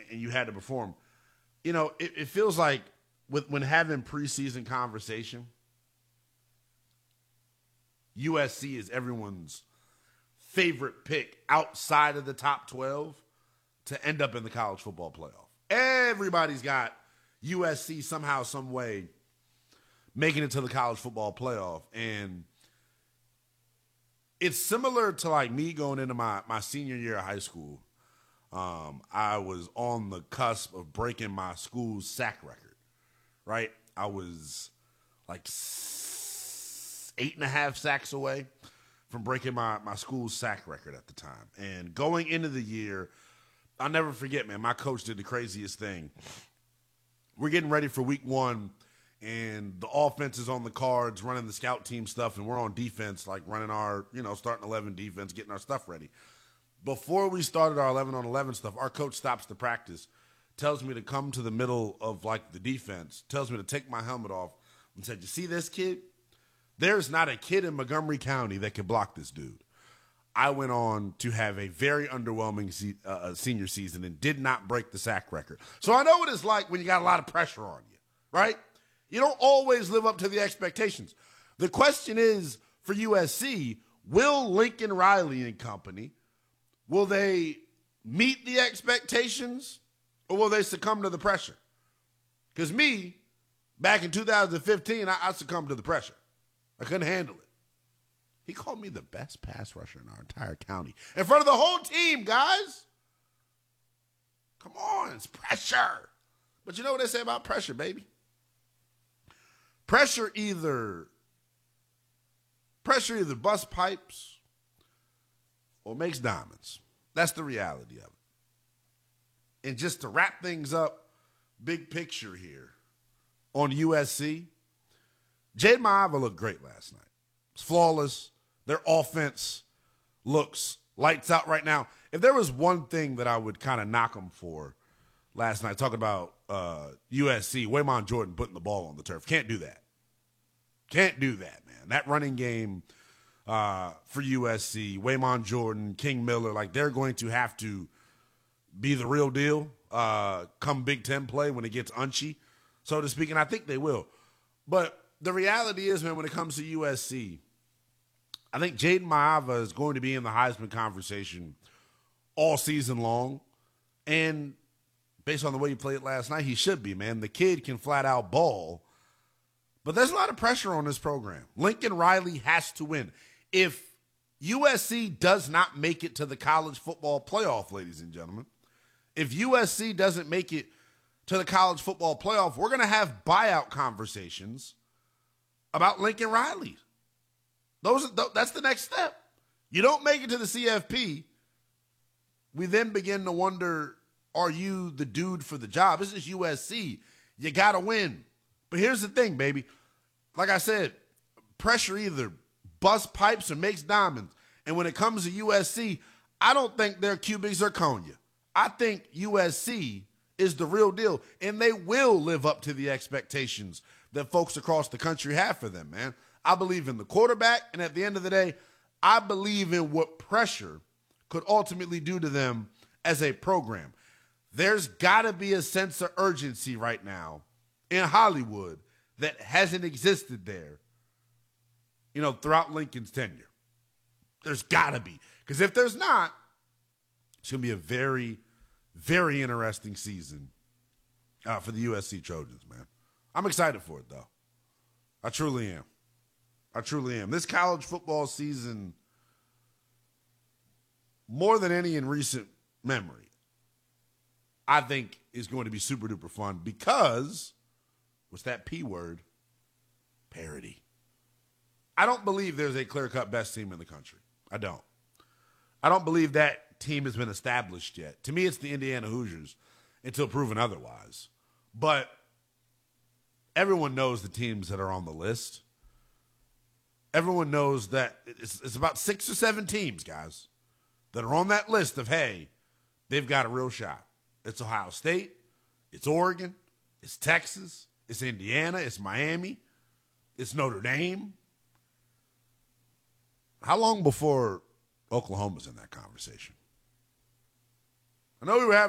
and you had to perform. You know, it feels like when having preseason conversation, USC is everyone's favorite pick outside of the top 12 to end up in the college football playoff. Everybody's got USC somehow, some way making it to the college football playoff. And it's similar to like me going into my senior year of high school. I was on the cusp of breaking my school's sack record, right? I was like 8.5 sacks away from breaking my school's sack record at the time. And going into the year, I'll never forget, man, my coach did the craziest thing. We're getting ready for week 1, and the offense is on the cards, running the scout team stuff, and we're on defense, like running our, starting 11 defense, getting our stuff ready. Before we started our 11-on-11 stuff, our coach stops the practice, tells me to come to the middle of, like, the defense, tells me to take my helmet off, and said, "You see this kid? There's not a kid in Montgomery County that can block this dude." I went on to have a very underwhelming senior season and did not break the sack record. So I know what it's like when you got a lot of pressure on you, right? You don't always live up to the expectations. The question is, for USC, will Lincoln Riley and company, will they meet the expectations or will they succumb to the pressure? Because me, back in 2015, I succumbed to the pressure. I couldn't handle it. He called me the best pass rusher in our entire county in front of the whole team, guys. Come on, it's pressure. But you know what they say about pressure, baby? Pressure either busts pipes or makes diamonds. That's the reality of it. And just to wrap things up, big picture here on USC, Jade Maiava looked great last night. It's flawless. Their offense looks lights out right now. If there was one thing that I would kind of knock them for last night, talking about USC, Waymon Jordan putting the ball on the turf. Can't do that. Can't do that, man. That running game for USC, Waymon Jordan, King Miller, like they're going to have to be the real deal come Big Ten play when it gets unchy, so to speak, and I think they will. But the reality is, man, when it comes to USC, I think Jaden Maiava is going to be in the Heisman conversation all season long. And based on the way he played last night, he should be, man. The kid can flat out ball. But there's a lot of pressure on this program. Lincoln Riley has to win. If USC does not make it to the college football playoff, ladies and gentlemen, if USC doesn't make it to the college football playoff, we're going to have buyout conversations about Lincoln Riley. That's the next step. You don't make it to the CFP, we then begin to wonder, are you the dude for the job? This is USC. You got to win. But here's the thing, baby. Like I said, pressure either busts pipes or makes diamonds. And when it comes to USC, I don't think they're cubic zirconia. I think USC is the real deal, and they will live up to the expectations that folks across the country have for them, man. I believe in the quarterback, and at the end of the day, I believe in what pressure could ultimately do to them as a program. There's got to be a sense of urgency right now in Hollywood that hasn't existed there, throughout Lincoln's tenure. There's got to be. Because if there's not, it's going to be a very, very interesting season for the USC Trojans, man. I'm excited for it, though. I truly am. This college football season, more than any in recent memory, I think is going to be super duper fun because, what's that P word? Parity. I don't believe there's a clear-cut best team in the country. I don't believe that team has been established yet. To me, it's the Indiana Hoosiers until proven otherwise. But everyone knows the teams that are on the list. Everyone knows that it's about 6 or 7 teams, guys, that are on that list of, hey, they've got a real shot. It's Ohio State, it's Oregon, it's Texas, it's Indiana, it's Miami, it's Notre Dame. How long before Oklahoma's in that conversation? I know we were having